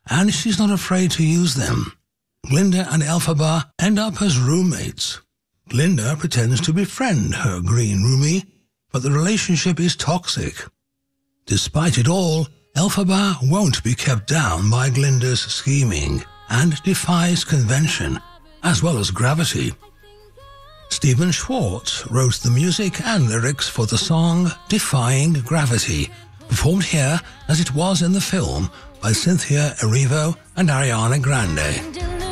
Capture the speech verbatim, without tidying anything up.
and she's not afraid to use them. Glinda and Elphaba end up as roommates. Glinda pretends to befriend her green roomie, but the relationship is toxic. Despite it all, Elphaba won't be kept down by Glinda's scheming and defies convention, as well as gravity. Stephen Schwartz wrote the music and lyrics for the song Defying Gravity, performed here as it was in the film by Cynthia Erivo and Ariana Grande.